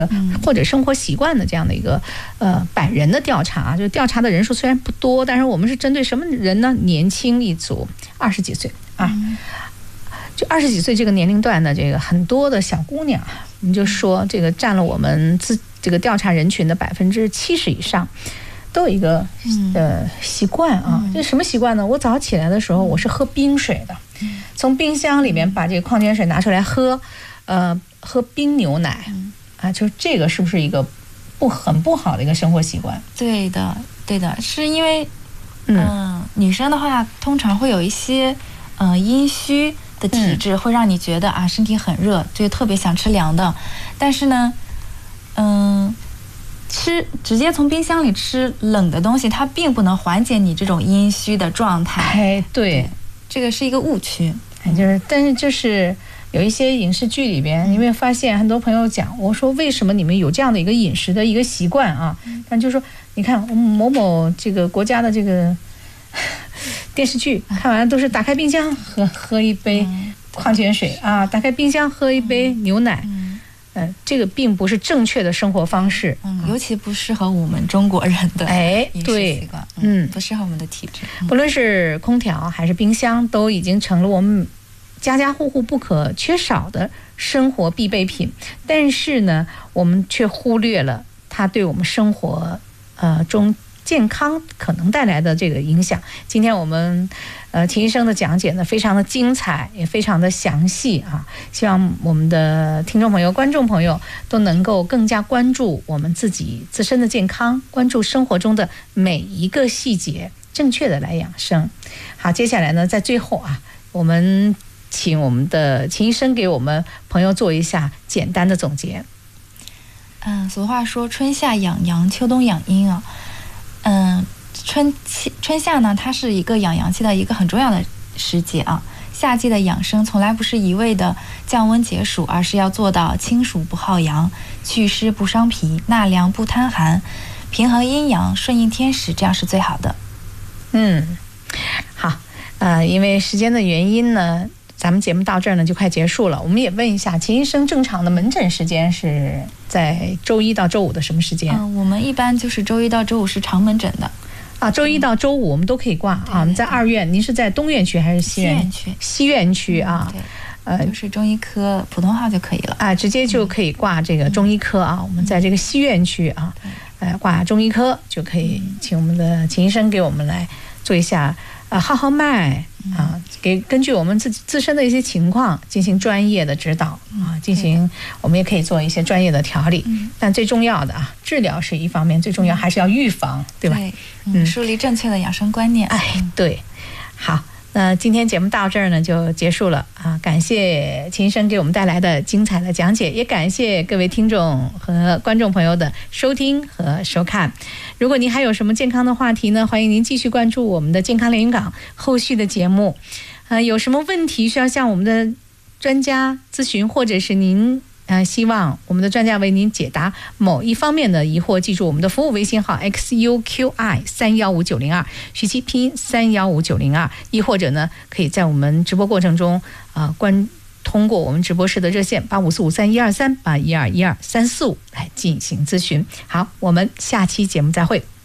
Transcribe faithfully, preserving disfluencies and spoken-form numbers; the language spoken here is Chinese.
或者生活习惯的这样的一个呃百人的调查，就调查的人数虽然不多，但是我们是针对什么人呢？年轻一族，二十几岁啊，就二十几岁这个年龄段的这个很多的小姑娘，我们就说这个占了我们自这个调查人群的百分之七十以上，都有一个呃习惯啊，这什么习惯呢？我早上起来的时候我是喝冰水的，从冰箱里面把这个矿泉水拿出来喝，呃，喝冰牛奶。啊，就是这个是不是一个不很不好的一个生活习惯？ 对的，对的，是因为，嗯、呃，女生的话通常会有一些，呃，阴虚的体质，会让你觉得啊身体很热，就特别想吃凉的。但是呢，嗯、呃，吃直接从冰箱里吃冷的东西，它并不能缓解你这种阴虚的状态。 哎，对， 这个是一个误区。 哎，就是，但是就是。有一些影视剧里边，你会发现很多朋友讲，我说为什么你们有这样的一个饮食的一个习惯啊？但就是说，你看我们某某这个国家的这个电视剧，看完都是打开冰箱喝喝一杯矿泉水啊，打开冰箱喝一杯牛奶，嗯、呃，这个并不是正确的生活方式， 嗯，尤其不适合我们中国人的哎，对， 嗯，不适合我们的体质。 不论是空调还是冰箱，都已经成了我们家家户户不可缺少的生活必备品，但是呢，我们却忽略了它对我们生活呃中健康可能带来的这个影响。今天我们呃秦医生的讲解呢，非常的精彩，也非常的详细啊。希望我们的听众朋友、观众朋友都能够更加关注我们自己自身的健康，关注生活中的每一个细节，正确的来养生。好，接下来呢，在最后啊，我们请我们的秦医生给我们朋友做一下简单的总结。 嗯，俗话说春夏养阳，秋冬养阴啊。嗯，春季春夏呢，它是一个养阳气的一个很重要的时节啊。夏季的养生从来不是一味的降温解暑，而是要做到清暑不耗阳，祛湿不伤脾，纳凉不贪寒，平衡阴阳，顺应天时，这样是最好的。 嗯，好，呃，因为时间的原因呢，咱们节目到这儿呢就快结束了。我们也问一下秦医生，正常的门诊时间是在周一到周五的什么时间？ 嗯、呃，我们一般就是周一到周五是常门诊的。 啊，周一到周五我们都可以挂啊。我们在二院，您是在东院区还是西院？ 西院区。 西院区啊。 对。呃，就是中医科普通话就可以了啊，直接就可以挂这个中医科啊。嗯、我们在这个西院区啊，呃，挂中医科就可以，请我们的秦医生给我们来做一下。啊，号号脉啊，给根据我们自己自身的一些情况进行专业的指导啊，进行我们也可以做一些专业的调理。但最重要的啊，治疗是一方面，最重要还是要预防，对吧？ 对，嗯，树立正确的养生观念。 哎，对，好。那今天节目到这儿呢就结束了啊！感谢秦医生给我们带来的精彩的讲解，也感谢各位听众和观众朋友的收听和收看。如果您还有什么健康的话题呢，欢迎您继续关注我们的健康连云港后续的节目。呃，有什么问题需要向我们的专家咨询，或者是您呃，希望我们的专家为您解答某一方面的疑惑，记住我们的服务微信号 X U Q I 三一五九零二，徐其拼音三一五九零二，亦或者呢，可以在我们直播过程中啊、呃，关通过我们直播室的热线八五四五三一二三八一二一二三四五来进行咨询。好，我们下期节目再会。